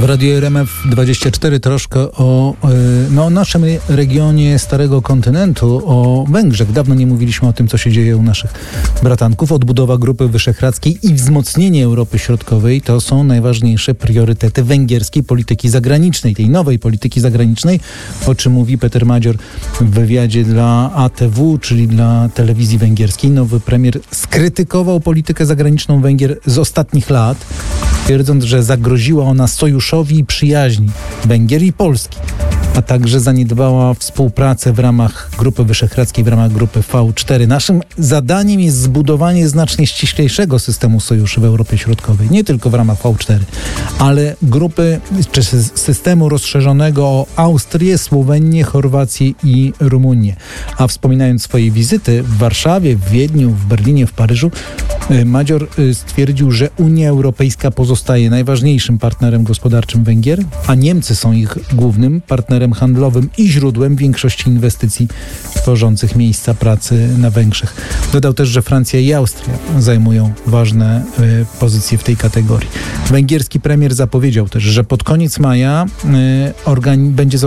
Radio RMF24 troszkę o naszym regionie Starego Kontynentu, o Węgrzech. Dawno nie mówiliśmy o tym, co się dzieje u naszych bratanków. Odbudowa Grupy Wyszehradzkiej i wzmocnienie Europy Środkowej to są najważniejsze priorytety węgierskiej polityki zagranicznej, tej nowej polityki zagranicznej, o czym mówi Peter Magyar w wywiadzie dla ATW, czyli dla telewizji węgierskiej. Nowy premier skrytykował politykę zagraniczną Węgier z ostatnich lat, twierdząc, że zagroziła ona sojuszowi i przyjaźni Węgier i Polski, a także zaniedbała współpracę w ramach Grupy Wyszehradzkiej, w ramach grupy V4. Naszym zadaniem jest zbudowanie znacznie ściślejszego systemu sojuszy w Europie Środkowej, nie tylko w ramach V4, ale grupy czy systemu rozszerzonego o Austrię, Słowenię, Chorwację i Rumunię. A wspominając swojej wizyty w Warszawie, w Wiedniu, w Berlinie, w Paryżu, Magyar stwierdził, że Unia Europejska pozostaje najważniejszym partnerem gospodarczym Węgier, a Niemcy są ich głównym partnerem handlowym i źródłem większości inwestycji tworzących miejsca pracy na Węgrzech. Dodał też, że Francja i Austria zajmują ważne pozycje w tej kategorii. Węgierski premier zapowiedział też, że pod koniec maja będzie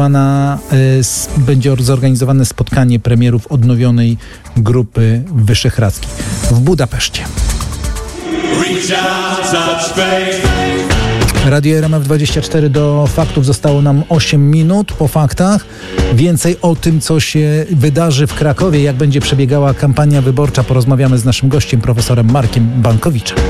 zorganizowane spotkanie premierów odnowionej Grupy Wyszehradzkiej w Budapeszcie. Radio RMF24 do faktów zostało nam 8 minut. Po faktach więcej o tym, co się wydarzy w Krakowie, jak będzie przebiegała kampania wyborcza, porozmawiamy z naszym gościem, profesorem Markiem Bankowiczem.